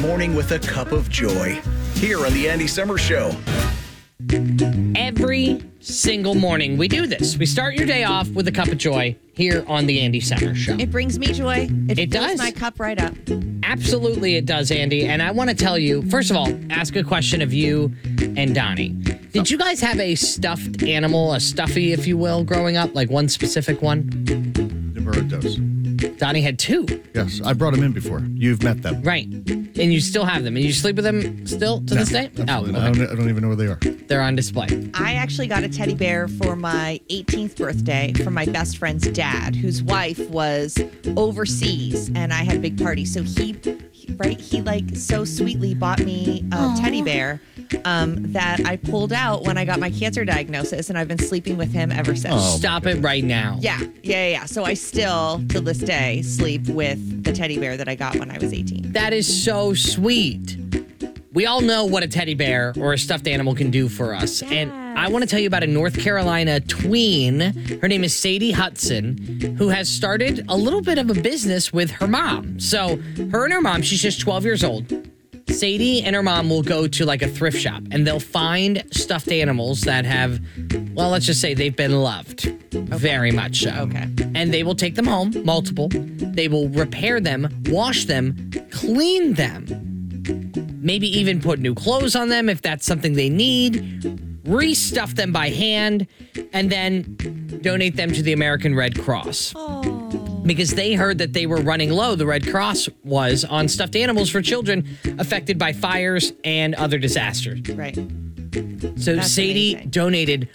morning with a cup of joy. Here on the Andy Summer Show. Every single morning we do this. We start your day off with a cup of joy here on the Andy Summer Show. It brings me joy. It fills does. my cup right up. Absolutely it does, Andy. And I want to tell you, first of all, ask a question of you and Donnie. Did you guys have a stuffed animal, a stuffy, if you will, growing up? Like one specific one? Never heard those. Donnie had two. Yes, I brought them in before. You've met them. Right. And you still have them. And you sleep with them still to this day? Absolutely not. okay. I don't even know where they are. They're on display. I actually got a teddy bear for my 18th birthday from my best friend's dad, whose wife was overseas, and I had a big party. So he like so sweetly bought me a teddy bear that I pulled out when I got my cancer diagnosis, and I've been sleeping with him ever since. Stop it right now. Yeah. So I still, to this day, sleep with the teddy bear that I got when I was 18. That is so sweet. We all know what a teddy bear or a stuffed animal can do for us. Yes. And I want to tell you about a North Carolina tween. Her name is Sadie Hudson, who has started a little bit of a business with her mom. So her and her mom, she's just 12 years old. Sadie and her mom will go to like a thrift shop and they'll find stuffed animals that have, well, let's just say they've been loved. Very much so. Okay. And they will take them home, multiple. They will repair them, wash them, clean them. Maybe even put new clothes on them if that's something they need, restuff them by hand, and then donate them to the American Red Cross. Because they heard that they were running low, the Red Cross was, on stuffed animals for children affected by fires and other disasters. Right. So That's Sadie amazing. donated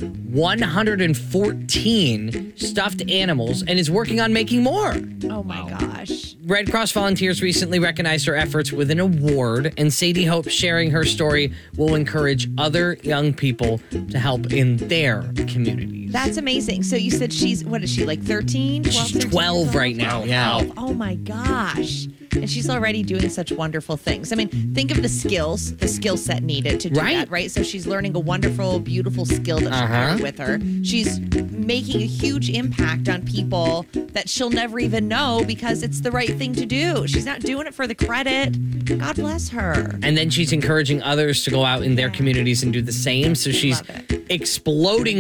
114 stuffed animals and is working on making more. Oh my gosh. Red Cross volunteers recently recognized her efforts with an award, and Sadie hopes sharing her story will encourage other young people to help in their communities. That's amazing. So you said what is she, like 13? 12, She's 13 12 years old? right now, yeah. Oh my gosh. And she's already doing such wonderful things. I mean, think of the skill set needed to do Right. that, right? So she's learning a wonderful, beautiful skill that she'll carry with her. She's making a huge impact on people that she'll never even know because it's the right thing to do. She's not doing it for the credit. God bless her. And then she's encouraging others to go out in their communities and do the same. So she's Love it. exploding